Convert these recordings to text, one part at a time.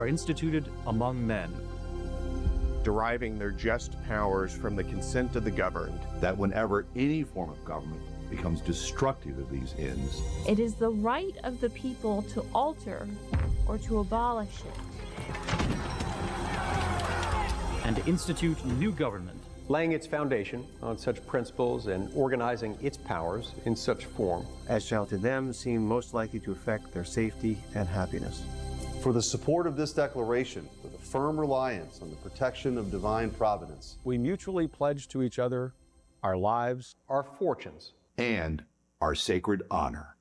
are instituted among men, deriving their just powers from the consent of the governed, that whenever any form of government becomes destructive of these ends, it is the right of the people to alter or to abolish it, and to institute new government, laying its foundation on such principles and organizing its powers in such form as shall to them seem most likely to affect their safety and happiness. For the support of this declaration, with a firm reliance on the protection of divine providence, we mutually pledge to each other our lives, our fortunes, and our sacred honor.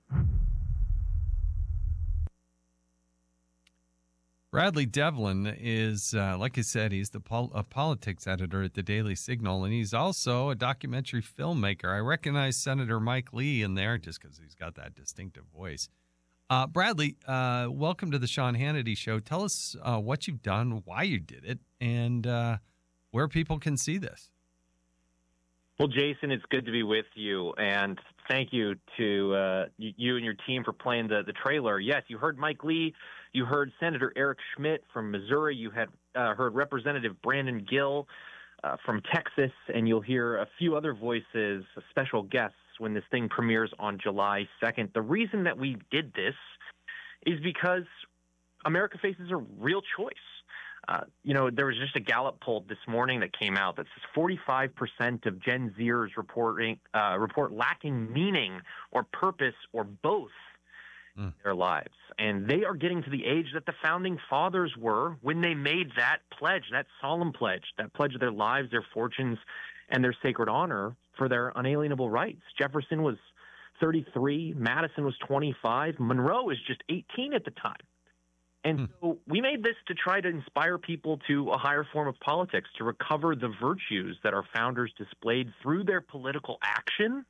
Bradley Devlin is, like I said, he's the politics editor at the Daily Signal, and he's also a documentary filmmaker. I recognize Senator Mike Lee in there just because he's got that distinctive voice. Bradley, welcome to the Sean Hannity Show. Tell us what you've done, why you did it, and where people can see this. Well, Jason, it's good to be with you, and thank you to you and your team for playing the trailer. Yes, you heard Mike Lee. You heard Senator Eric Schmidt from Missouri. You had heard Representative Brandon Gill from Texas, and you'll hear a few other voices, special guests, when this thing premieres on July 2nd. The reason that we did this is because America faces a real choice. There was just a Gallup poll this morning that came out that says 45% of Gen Zers report lacking meaning or purpose or both in their lives. And they are getting to the age that the founding fathers were when they made that pledge, that solemn pledge, that pledge of their lives, their fortunes, and their sacred honor for their unalienable rights. Jefferson was 33, Madison was 25, Monroe was just 18 at the time. And so we made this to try to inspire people to a higher form of politics, to recover the virtues that our founders displayed through their political action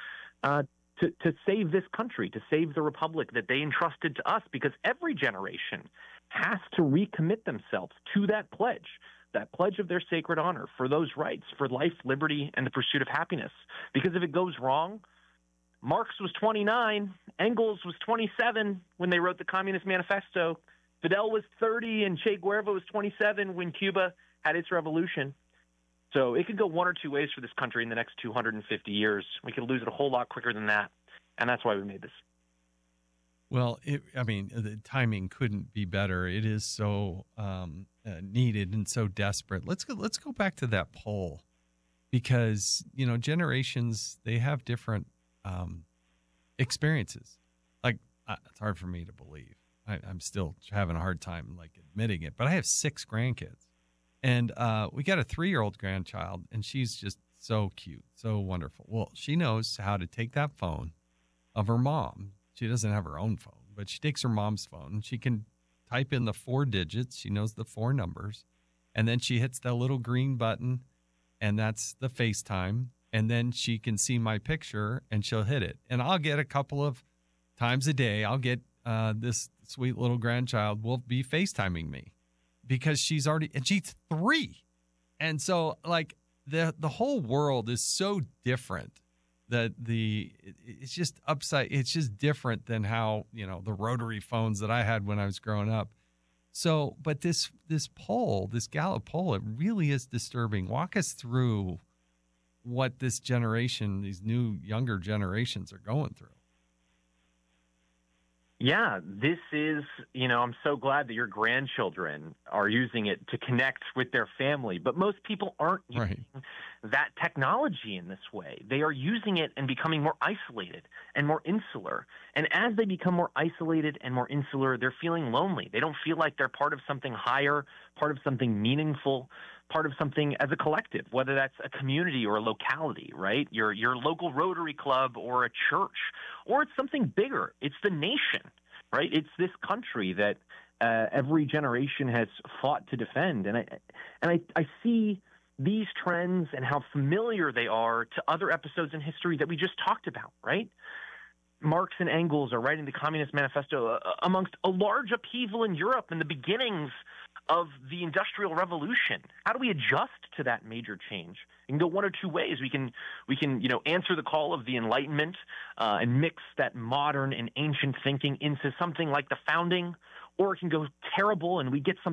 to save this country, to save the republic that they entrusted to us, because every generation has to recommit themselves to that pledge of their sacred honor for those rights, for life, liberty, and the pursuit of happiness. Because if it goes wrong, Marx was 29, Engels was 27 when they wrote the Communist Manifesto, Fidel was 30, and Che Guevara was 27 when Cuba had its revolution. So it could go one or two ways for this country in the next 250 years. We could lose it a whole lot quicker than that, and that's why we made this. Well, the timing couldn't be better. It is so needed and so desperate. Let's go back to that poll, because generations, they have different experiences. Like, it's hard for me to believe. I'm still having a hard time admitting it, but I have 6 grandkids, and we got a 3-year-old grandchild, and she's just so cute, so wonderful. Well, she knows how to take that phone of her mom. She doesn't have her own phone, but she takes her mom's phone. She can type in the 4 digits. She knows the 4 numbers, and then she hits that little green button, and that's the FaceTime. And then she can see my picture, and she'll hit it. And I'll get a couple of times a day, I'll get this sweet little grandchild will be FaceTiming me, because she's 3. And so the whole world is so different that it's just different than how, the rotary phones that I had when I was growing up. So, but this poll, this Gallup poll, it really is disturbing. Walk us through what this generation, these new younger generations, are going through. Yeah, this is, I'm so glad that your grandchildren are using it to connect with their family, but most people aren't using that technology in this way. They are using it and becoming more isolated and more insular. And as they become more isolated and more insular, they're feeling lonely. They don't feel like they're part of something higher, part of something meaningful, part of something as a collective, whether that's a community or a locality, right? Your local Rotary Club or a church, or it's something bigger. It's the nation, right? It's this country that every generation has fought to defend. And I see these trends and how familiar they are to other episodes in history that we just talked about, right? Marx and Engels are writing the Communist Manifesto amongst a large upheaval in Europe and the beginnings of the Industrial Revolution. How do we adjust to that major change? It can go one or two ways. We can answer the call of the Enlightenment and mix that modern and ancient thinking into something like the founding, or it can go terrible and we get some